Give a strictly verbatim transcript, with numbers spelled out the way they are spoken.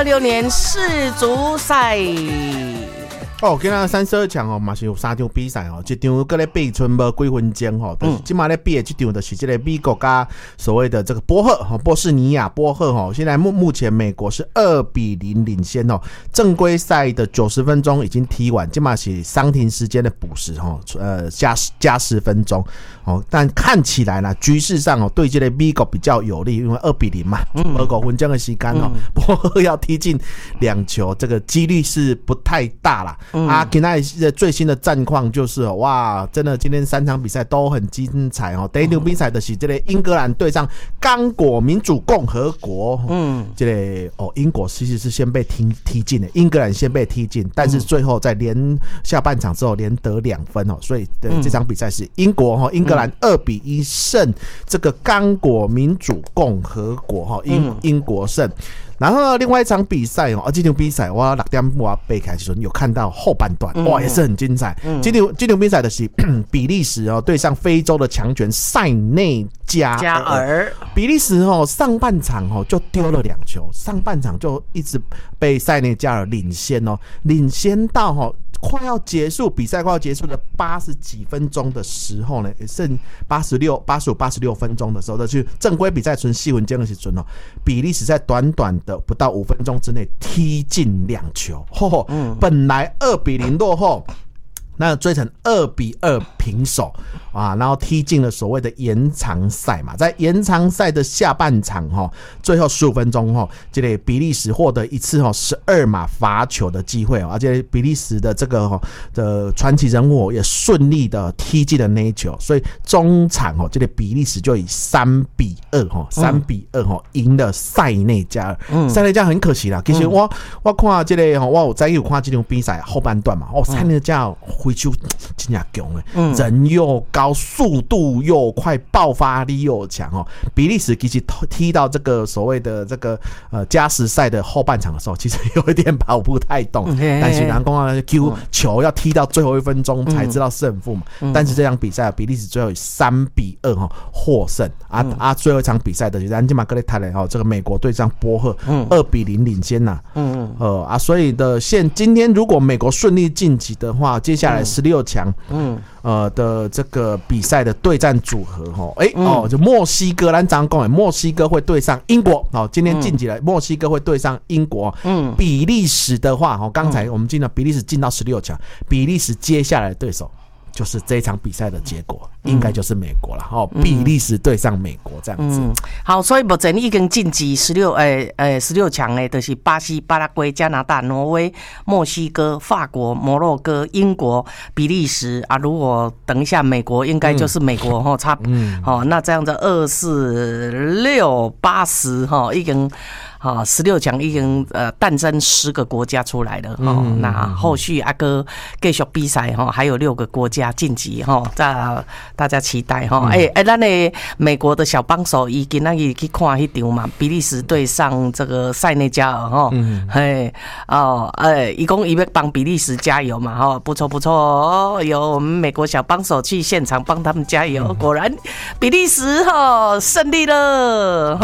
二六年世足赛。 哦，今仔三十二强哦，嘛是有三场比赛哦，一场搁咧比剩无几分钟吼，就是今嘛咧比的这场就是这个美国加所谓的这个波赫哈波士尼亚波赫哈，现在目目前美国是二比零领先哦。正规赛的九十分钟已经踢完，今嘛是伤停时间的补时哈，呃加加十分钟哦，但看起来呢，局势上哦对这个美国比较有利，因为二比零嘛，二五分钟的时间哦，波赫要踢进两球，这个几率是不太大啦。嗯、啊，今天的最新的战况就是哇，真的今天三场比赛都很精彩哦。第一场比赛的是这个英格兰对上刚果民主共和国，嗯，这个哦，英国其实是先被踢踢进的，英格兰先被踢进，但是最后在连下半场之后连得两分哦，所以的这场比赛是英国哈，英格兰二比一胜这个刚果民主共和国哈，英英国胜。然后另外一场比赛哦，这场比赛我六点我背开始有看到后半段，哇，也是很精彩。嗯、这场这场比赛的是比利时哦对上非洲的强权塞内加加尔。 比利时哦上半场哦就丢了两球，上半场就一直被塞内加尔领先哦，领先到哦。快要结束比赛，快要结束的八十几分钟的时候呢，剩八十六、八十五、八十六分钟的时候，就去正规比赛存四分钟的时候哦，比利时在短短的不到五分钟之内踢进两球，吼，嗯、本来二比零落后。那追成二比二平手啊，然后踢进了所谓的延长赛嘛，在延长赛的下半场哈，最后十五分钟哈，这个比利时获得一次哈十二码罚球的机会，而且比利时的这个哈的传奇人物也顺利的踢进了那一球，所以中场哈这个比利时就以三比二哈三比二哈赢了塞内加尔，嗯、塞内加尔很可惜啦，其实我我看这个哈，我有在有看这场比赛后半段嘛，哦，塞内加尔。挥球真的强诶，人又高，速度又快，爆发力又强哦。比利时其实踢到这个所谓的这个呃加时赛的后半场的时候，其实有一点跑不太动，嗯、但是人家讲 Q 球要踢到最后一分钟才知道胜负嘛。嗯、但是这场比赛，比利时最后以三比二哈获胜啊、嗯、啊！最后一场比赛的就是咱今嘛跟你谈了哈，这个美国对上波赫，二比零领先呐。嗯嗯呃啊，所以的现今天如果美国顺利晋级的话，接下来十六强，嗯，呃的这个比赛的对战组合，哈，哎、欸、哦，就墨西哥，咱常讲，墨西哥会对上英国，好，今天晋级了，墨西哥会对上英国，嗯，比利时的话，哈，刚才我们进了比利时进到十六强，比利时接下来的对手。就是这一场比赛的结果，应该就是美国了哈，比利时对上美国这样子。嗯、 好，所以目前已经晋级十六诶诶十六强诶，就是巴西、巴拉圭、加拿大、挪威、墨西哥、法国、摩洛哥、英国、比利时啊。如果等一下美国，应该就是美国哈，差嗯，好，那这样子二四六八十哈，已经。好，十六强已经呃诞生十个国家出来了哈、嗯哦，那后续阿哥继续比赛哈，还有六个国家晋级哈，大大家期待哈。哎哎、嗯，咱、欸、的美国的小帮手伊今仔日去看迄场嘛，比利时对上这个塞内加尔哈，嗯，嘿哦，哎，伊讲伊要帮比利时加油嘛哈，不错不错哦，有我们美国小帮手去现场帮他们加油，果然比利时哈胜利了。